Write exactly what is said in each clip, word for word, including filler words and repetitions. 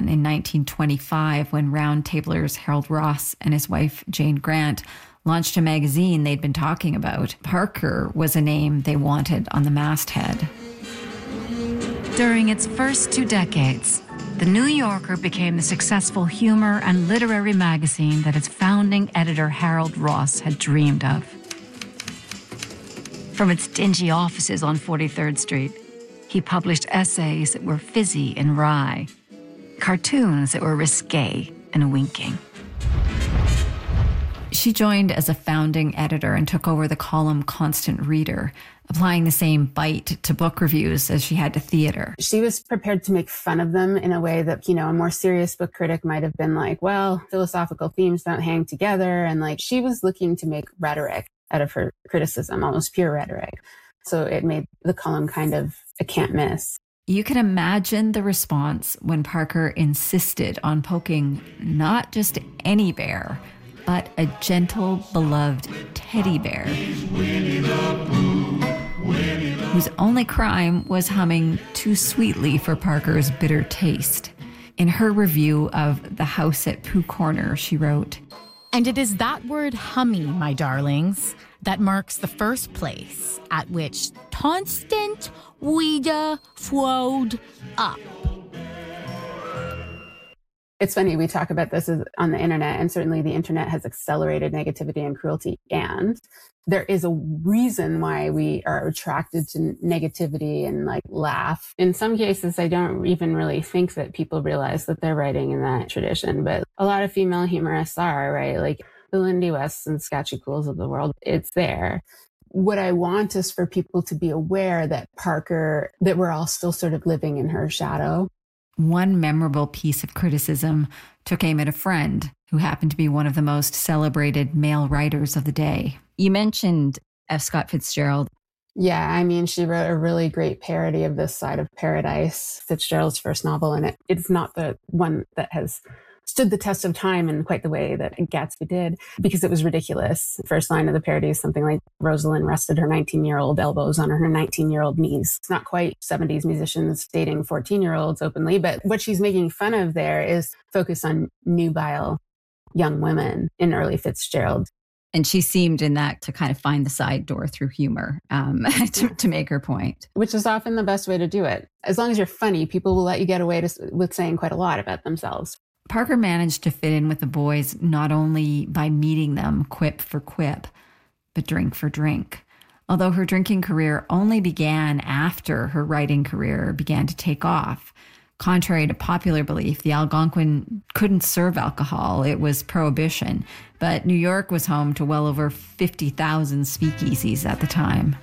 began in nineteen twenty-five when Round Tabler's Harold Ross and his wife Jane Grant launched a magazine they'd been talking about. Parker was a name they wanted on the masthead. During its first two decades, The New Yorker became the successful humor and literary magazine that its founding editor Harold Ross had dreamed of. From its dingy offices on forty-third Street, he published essays that were fizzy and wry, cartoons that were risque and winking. She joined as a founding editor and took over the column Constant Reader, applying the same bite to book reviews as she had to theater. She was prepared to make fun of them in a way that, you know, a more serious book critic might have been like, well, philosophical themes don't hang together. And like, she was looking to make rhetoric out of her criticism, almost pure rhetoric. So it made the column kind of a can't miss. You can imagine the response when Parker insisted on poking not just any bear, but a gentle, beloved teddy bear, whose only crime was humming too sweetly for Parker's bitter taste. In her review of The House at Pooh Corner, she wrote, "And it is that word hummy, my darlings, that marks the first place at which constant Ouida flowed up." It's funny, we talk about this on the internet, and certainly the internet has accelerated negativity and cruelty. And there is a reason why we are attracted to negativity and like laugh. In some cases, I don't even really think that people realize that they're writing in that tradition, but a lot of female humorists are, right? Like the Lindy Wests and Scatchy Cools of the world, it's there. What I want is for people to be aware that Parker, that we're all still sort of living in her shadow. One memorable piece of criticism took aim at a friend who happened to be one of the most celebrated male writers of the day. You mentioned F. Scott Fitzgerald. Yeah, I mean, she wrote a really great parody of This Side of Paradise, Fitzgerald's first novel, and it, it's not the one that has stood the test of time in quite the way that Gatsby did, because it was ridiculous. First line of the parody is something like, Rosalind rested her nineteen-year-old elbows on her nineteen-year-old knees. It's not quite seventies musicians dating fourteen-year-olds openly, but what she's making fun of there is focus on nubile young women in early Fitzgerald. And she seemed in that to kind of find the side door through humor um, to, to make her point. Which is often the best way to do it. As long as you're funny, people will let you get away to, with saying quite a lot about themselves. Parker managed to fit in with the boys not only by meeting them quip for quip, but drink for drink. Although her drinking career only began after her writing career began to take off. Contrary to popular belief, the Algonquin couldn't serve alcohol. It was prohibition. But New York was home to well over fifty thousand speakeasies at the time.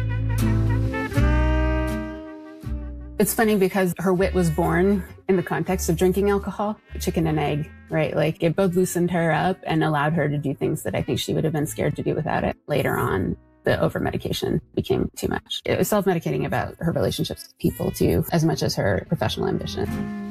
It's funny because her wit was born in the context of drinking alcohol, chicken and egg, right? Like it both loosened her up and allowed her to do things that I think she would have been scared to do without it. Later on, the over-medication became too much. It was self-medicating about her relationships with people too, as much as her professional ambition.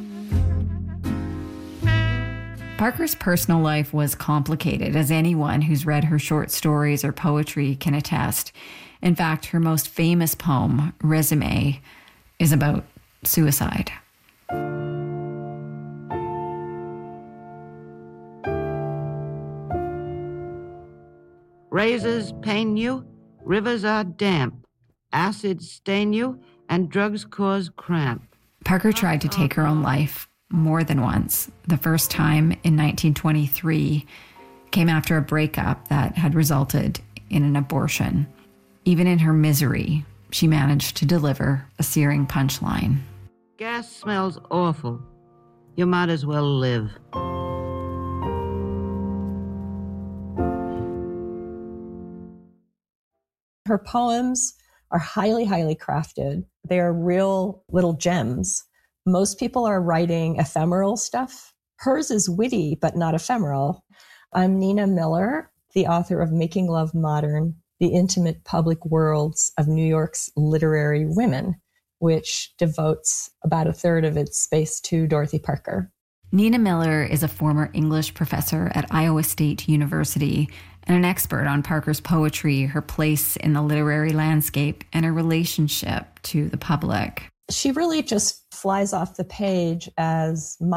Parker's personal life was complicated, as anyone who's read her short stories or poetry can attest. In fact, her most famous poem, Resume, is about suicide. Razors pain you, rivers are damp, acids stain you, and drugs cause cramp. Parker tried to take her own life more than once. The first time in nineteen twenty-three came after a breakup that had resulted in an abortion. Even in her misery, she managed to deliver a searing punchline. Gas smells awful. You might as well live. Her poems are highly, highly crafted. They are real little gems. Most people are writing ephemeral stuff. Hers is witty, but not ephemeral. I'm Nina Miller, the author of Making Love Modern, The Intimate Public Worlds of New York's Literary Women, which devotes about a third of its space to Dorothy Parker. Nina Miller is a former English professor at Iowa State University and an expert on Parker's poetry, her place in the literary landscape, and her relationship to the public. She really just flies off the page as